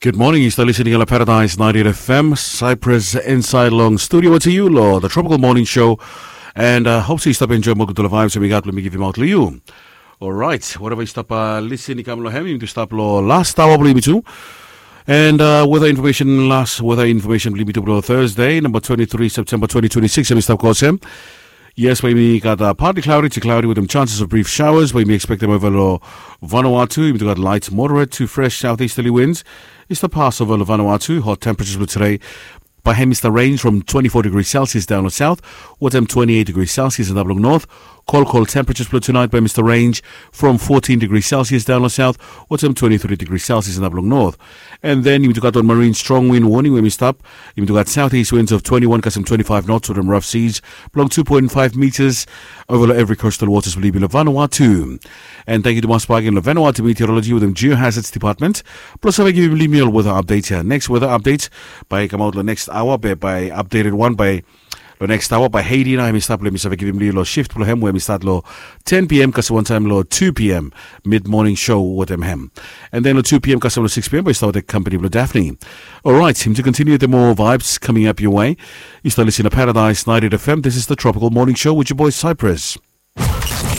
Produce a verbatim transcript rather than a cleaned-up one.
Good morning, you're still listening to Paradise ninety-eight F M, Cyprus Inside Long Studio. It's you, Lord, the Tropical Morning Show. And uh, hope you stop enjoying more good vibes. We got, let me give him out to you. All right, whatever you stop uh, listening, come lo to stop lo last hour, believe me too. And uh, weather information, last weather information, believe me too, Thursday, number twenty-three, September twenty twenty-six. Let me stop course him. Yes, we got uh, partly cloudy to cloudy with them chances of brief showers. We may expect them over lo Vanuatu. We got light, moderate to fresh southeasterly winds. It's the pass over lo Vanuatu. Hot temperatures for today. By hemisphere range from twenty-four degrees Celsius down to south, with them twenty-eight degrees Celsius in Dublin north. Cold, cold temperatures for tonight by Mister Range from fourteen degrees Celsius down to south, with them twenty-three degrees Celsius in Dublin north. And then you got on marine strong wind warning when we stop. You got southeast winds of twenty-one custom twenty-five knots with them rough seas, along two point five meters over every coastal waters will be below Vanuatu. And thank you to Mas Parkin of Vanuatu Meteorology with them geohazards department. Plus I give you a weather update here. Next weather update by come out the next hour by, by updated one by the next hour by Haiti. I stop let me give him a little shift for him where we start low ten p.m. because one time low two p.m. mid morning show with them hem. And then at two p.m. because six p.m. we start the company with Daphne. All right, him to continue the more vibes coming up your way. You start listening to Paradise ninety-eight F M. This is the Tropical Morning Show with your boy Cyprus.